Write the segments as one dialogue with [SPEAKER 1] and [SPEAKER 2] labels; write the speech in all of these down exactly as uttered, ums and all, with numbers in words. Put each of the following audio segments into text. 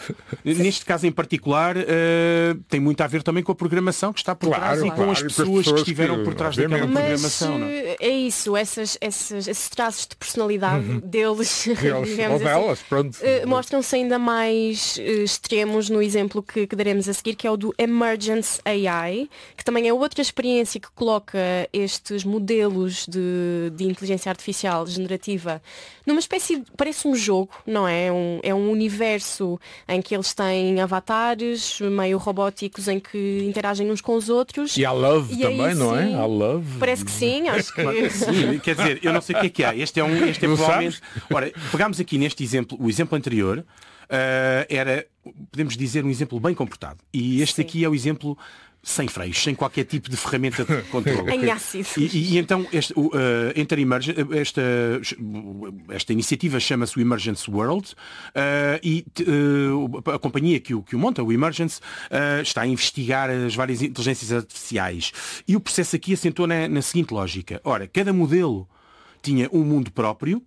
[SPEAKER 1] Neste caso em particular, uh, tem muito a ver também com a programação que está por
[SPEAKER 2] Claro,
[SPEAKER 1] trás e
[SPEAKER 2] claro,
[SPEAKER 1] com as
[SPEAKER 2] e com as
[SPEAKER 1] pessoas,
[SPEAKER 2] pessoas
[SPEAKER 1] que estiveram
[SPEAKER 2] que,
[SPEAKER 1] por trás
[SPEAKER 2] obviamente.
[SPEAKER 1] daquela programação.
[SPEAKER 3] Mas
[SPEAKER 1] Não é?
[SPEAKER 3] é isso, essas, essas, esses traços de personalidade
[SPEAKER 2] Uhum.
[SPEAKER 3] deles,
[SPEAKER 2] Deles,
[SPEAKER 3] digamos
[SPEAKER 2] ou
[SPEAKER 3] assim,
[SPEAKER 2] delas, pronto.
[SPEAKER 3] uh, mostram-se ainda mais uh, extremos no exemplo que, que daremos a seguir, que é o do Emergence A I, que também é outra experiência que coloca estes modelos de, de inteligência artificial generativa numa espécie de, parece um jogo, não é? Um, é um universo em que eles têm avatares meio robóticos em que interagem uns com os outros.
[SPEAKER 2] E há love
[SPEAKER 3] E
[SPEAKER 2] também,
[SPEAKER 3] aí,
[SPEAKER 2] não é?
[SPEAKER 3] sim,
[SPEAKER 2] Há love.
[SPEAKER 3] Parece que sim, acho que...
[SPEAKER 1] Sim, quer dizer, eu não sei o que é que há. Este é um, este é
[SPEAKER 2] Não
[SPEAKER 1] provavelmente. Ora, pegámos aqui neste exemplo, o exemplo anterior uh, era, podemos dizer, um exemplo bem comportado. E este
[SPEAKER 3] Sim.
[SPEAKER 1] aqui é o exemplo sem freios, sem qualquer tipo de ferramenta de controle.
[SPEAKER 3] Em ácido.
[SPEAKER 1] E, e, e então este, o, uh, Enter Emergen- esta, esta iniciativa chama-se o Emergence World uh, e uh, a companhia que o, que o monta, o Emergence, uh, está a investigar as várias inteligências artificiais. E o processo aqui assentou na, na seguinte lógica. Ora, cada modelo tinha um mundo próprio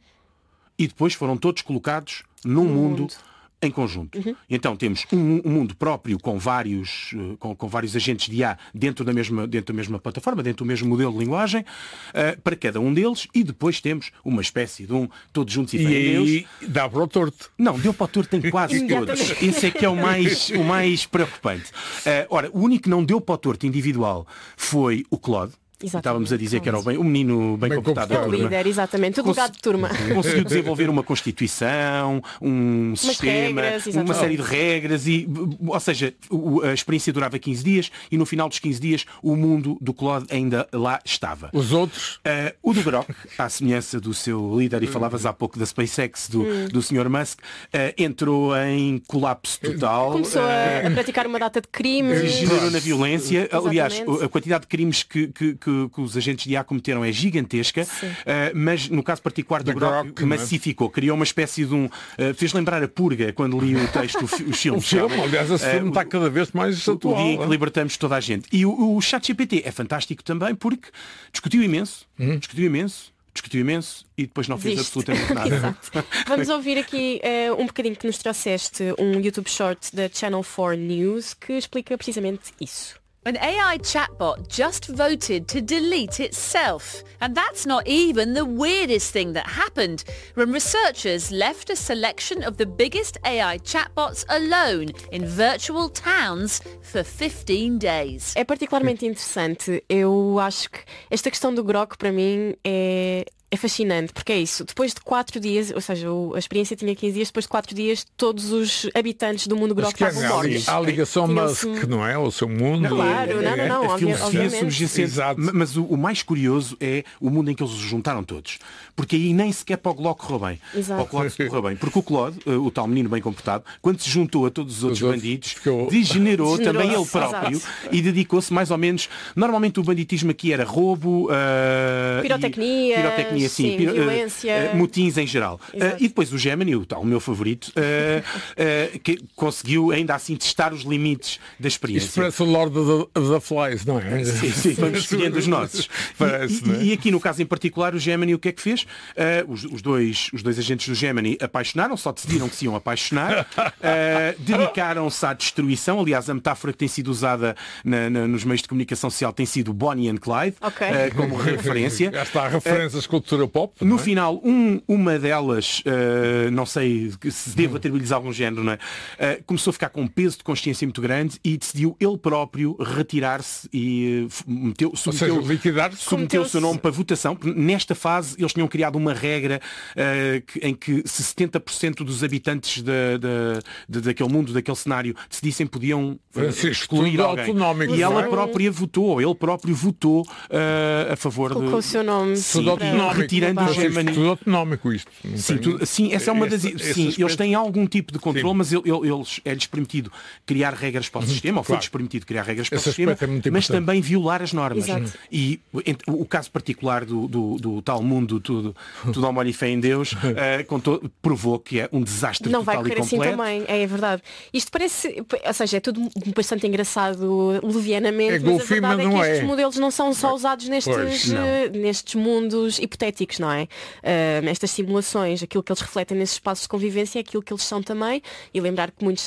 [SPEAKER 1] e depois foram todos colocados num
[SPEAKER 3] No
[SPEAKER 1] mundo,
[SPEAKER 3] mundo.
[SPEAKER 1] em conjunto.
[SPEAKER 3] Uhum.
[SPEAKER 1] Então temos um, um mundo próprio com vários, uh, com, com vários agentes de I A dentro da mesma, dentro da mesma plataforma, dentro do mesmo modelo de linguagem, uh, para cada um deles, e depois temos uma espécie de um todos juntos e,
[SPEAKER 2] E
[SPEAKER 1] fé em Deus.
[SPEAKER 2] aí dá para o torto.
[SPEAKER 1] Não, deu para o torto em quase todos.
[SPEAKER 3] Exatamente.
[SPEAKER 1] Esse é que é o mais, o mais preocupante. Uh, ora, o único que não deu para o torto individual foi o Claude.
[SPEAKER 3] Exatamente.
[SPEAKER 1] Estávamos a dizer que era o, bem, o menino bem,
[SPEAKER 2] Bem
[SPEAKER 1] comportado da
[SPEAKER 2] comportado.
[SPEAKER 3] O
[SPEAKER 1] turma.
[SPEAKER 3] líder, exatamente, o
[SPEAKER 1] Cons-
[SPEAKER 3] delegado de turma.
[SPEAKER 1] Conseguiu desenvolver uma constituição, um sistema,
[SPEAKER 3] regras,
[SPEAKER 1] uma
[SPEAKER 3] exatamente.
[SPEAKER 1] série de regras, e, ou seja, o- a experiência durava quinze dias e no final dos quinze dias o mundo do Claude ainda lá estava.
[SPEAKER 2] Os outros,
[SPEAKER 1] Uh, o do Grok, à semelhança do seu líder, e falavas há pouco da SpaceX, do, do senhor Musk, uh, entrou em colapso total.
[SPEAKER 3] Começou a, a praticar uma data de crimes.
[SPEAKER 1] Degenerou na violência. Aliás,
[SPEAKER 3] Exatamente.
[SPEAKER 1] a quantidade de crimes que, que, que, que os agentes de I A cometeram é gigantesca, uh, mas no caso particular do
[SPEAKER 2] Da
[SPEAKER 1] Grok,
[SPEAKER 2] Grok, não é?
[SPEAKER 1] massificou, criou uma espécie de um. Uh, fez lembrar a Purga quando li o texto, o, fi- os
[SPEAKER 2] o
[SPEAKER 1] filmes.
[SPEAKER 2] filme,
[SPEAKER 1] sabem?
[SPEAKER 2] aliás, esse
[SPEAKER 1] Uh,
[SPEAKER 2] filme está cada vez mais
[SPEAKER 1] o
[SPEAKER 2] atual.
[SPEAKER 1] dia em que libertamos toda a gente. E o, o ChatGPT é fantástico também porque discutiu imenso,
[SPEAKER 2] Hum?
[SPEAKER 1] discutiu imenso, discutiu imenso e depois não fez
[SPEAKER 3] Desiste.
[SPEAKER 1] absolutamente nada.
[SPEAKER 3] Exato. Vamos ouvir aqui eh, um bocadinho que nos trouxeste um YouTube Short da Channel four News que explica precisamente isso.
[SPEAKER 4] An A I chatbot just voted to delete itself. And that's not even the weirdest thing that happened. When researchers left a selection of the biggest A I chatbots alone in virtual towns for fifteen days.
[SPEAKER 3] É particularmente interessante. Eu acho que esta questão do Grok para mim é, é fascinante, porque é isso. Depois de quatro dias, ou seja, o- a experiência tinha quinze dias, depois de quatro dias todos os habitantes do mundo
[SPEAKER 2] Mas
[SPEAKER 3] Grok
[SPEAKER 2] que é,
[SPEAKER 3] estavam
[SPEAKER 2] há, li-
[SPEAKER 3] mortos.
[SPEAKER 2] há ligação
[SPEAKER 3] Tinham-se-
[SPEAKER 2] Musk, não é? O seu mundo.
[SPEAKER 3] Claro, não, não, não.
[SPEAKER 1] A
[SPEAKER 3] obvia-
[SPEAKER 1] filosofia
[SPEAKER 3] obviamente.
[SPEAKER 1] subjacente.
[SPEAKER 2] Exato.
[SPEAKER 1] Ma- Mas o, o mais curioso é o mundo em que eles se juntaram todos. Porque aí nem sequer para o Glock correu bem.
[SPEAKER 3] Exato.
[SPEAKER 1] Para o Claude correu bem. Porque o Claude, eh, o tal menino bem comportado, quando se juntou a todos os outros
[SPEAKER 2] outros
[SPEAKER 1] bandidos,
[SPEAKER 2] ficou-
[SPEAKER 1] degenerou
[SPEAKER 3] Degenerou-se,
[SPEAKER 1] também ele próprio
[SPEAKER 3] exato.
[SPEAKER 1] e dedicou-se mais ou menos. Normalmente o banditismo aqui era roubo, eh,
[SPEAKER 3] Pirotecnias,
[SPEAKER 1] e- pirotecnia, sim,
[SPEAKER 3] sim,
[SPEAKER 1] piro- eh,
[SPEAKER 3] violência.
[SPEAKER 1] eh, motins em geral.
[SPEAKER 3] Exato.
[SPEAKER 1] Eh, e depois o Gemini, o tal meu favorito, eh, eh, que conseguiu ainda assim testar os limites da experiência.
[SPEAKER 2] Isto parece o Lord of the, of the Flies, não é?
[SPEAKER 1] Sim, sim, vamos escolhendo os nossos.
[SPEAKER 2] Parece,
[SPEAKER 1] e,
[SPEAKER 2] não é?
[SPEAKER 1] e, e aqui no caso em particular o Gemini o que é que fez? Uh, os, os dois, os dois agentes do Gemini apaixonaram, só decidiram que se iam apaixonar, uh, dedicaram-se à destruição. Aliás, a metáfora que tem sido usada na- na- nos meios de comunicação social tem sido Bonnie and Clyde,
[SPEAKER 3] Ok.
[SPEAKER 1] uh, como referência.
[SPEAKER 2] Já está a referências à cultura pop.
[SPEAKER 1] No
[SPEAKER 2] não é?
[SPEAKER 1] final, um- uma delas, uh, não sei se devo atribuir-lhes algum género, não é? Uh, começou a ficar com um peso de consciência muito grande e decidiu ele próprio retirar-se e uh, f- meteu,
[SPEAKER 2] Ou seja,
[SPEAKER 1] submeteu,
[SPEAKER 2] liquidar-se.
[SPEAKER 1] submeteu o seu nome para votação. Nesta fase, eles tinham criado uma regra uh, que- em que se setenta por cento dos habitantes da, da- da- daquele mundo, daquele cenário, decidissem, podiam uh,
[SPEAKER 2] Francisco,
[SPEAKER 1] excluir
[SPEAKER 2] tudo
[SPEAKER 1] alguém.
[SPEAKER 2] autonómico,
[SPEAKER 1] E ela
[SPEAKER 2] não é?
[SPEAKER 1] própria votou, ele próprio votou uh, a favor de...
[SPEAKER 3] Colocou o seu nome.
[SPEAKER 1] Sim,
[SPEAKER 2] Tudo
[SPEAKER 1] e
[SPEAKER 2] autonómico.
[SPEAKER 1] retirando o
[SPEAKER 2] Francisco,
[SPEAKER 1] Gemini.
[SPEAKER 2] tudo autonómico isto. Não
[SPEAKER 1] Sim,
[SPEAKER 2] tem-
[SPEAKER 1] tu- sim, essa é uma das.
[SPEAKER 2] esse- esse
[SPEAKER 1] sim, eles
[SPEAKER 2] aspecto-
[SPEAKER 1] têm algum tipo de controle,
[SPEAKER 2] Sim.
[SPEAKER 1] mas ele- ele- eles é-lhes permitido criar regras para o sistema, ou
[SPEAKER 2] claro.
[SPEAKER 1] foi-lhes permitido criar regras para
[SPEAKER 2] Esse
[SPEAKER 1] o sistema,
[SPEAKER 2] aspecto é muito
[SPEAKER 1] mas
[SPEAKER 2] importante.
[SPEAKER 1] também violar as normas.
[SPEAKER 3] Exato.
[SPEAKER 1] E ent- o caso particular do, do- do tal mundo, tudo, tudo ao molho e fé em Deus, eh, contou- provou que é um desastre
[SPEAKER 3] Não vai
[SPEAKER 1] total e
[SPEAKER 3] correr assim
[SPEAKER 1] completo.
[SPEAKER 3] também, é verdade. Isto parece, ou seja, é tudo bastante engraçado levianamente,
[SPEAKER 2] É
[SPEAKER 3] mas a
[SPEAKER 2] golfinho,
[SPEAKER 3] verdade
[SPEAKER 2] mas
[SPEAKER 3] é que
[SPEAKER 2] não
[SPEAKER 3] estes
[SPEAKER 2] é.
[SPEAKER 3] modelos não são só usados nestes,
[SPEAKER 2] Pois,
[SPEAKER 1] não.
[SPEAKER 3] eh, nestes mundos hipotéticos, não é? Ah, estas simulações, aquilo que eles refletem nesses espaços de convivência é aquilo que eles são também, e lembrar que muitos